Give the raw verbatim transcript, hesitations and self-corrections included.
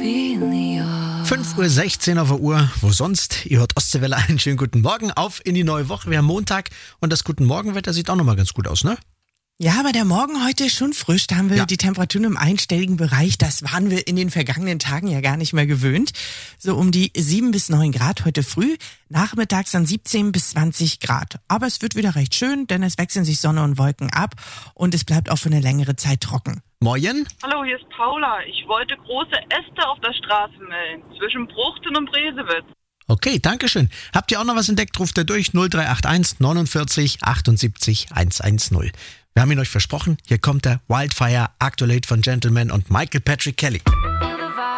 fünf Uhr sechzehn auf der Uhr, wo sonst? Ihr hört Ostseewelle, einen schönen guten Morgen, auf in die neue Woche. Wir haben Montag und das Guten Morgenwetter sieht auch nochmal ganz gut aus, ne? Ja, aber der Morgen heute ist schon frisch. Da haben wir Ja. die Temperaturen im einstelligen Bereich. Das waren wir in den vergangenen Tagen ja gar nicht mehr gewöhnt. So um die sieben bis neun Grad heute früh. Nachmittags dann siebzehn bis zwanzig Grad. Aber es wird wieder recht schön, denn es wechseln sich Sonne und Wolken ab und es bleibt auch für eine längere Zeit trocken. Moin. Hallo, hier ist Paula. Ich wollte große Äste auf der Straße melden, zwischen Bruchten und Bresewitz. Okay, dankeschön. Habt ihr auch noch was entdeckt? Ruft ihr durch null drei acht eins neunundvierzig achtundsiebzig hundertzehn. Wir haben ihn euch versprochen, hier kommt der Wildfire, aktuell von Gentleman und Michael Patrick Kelly.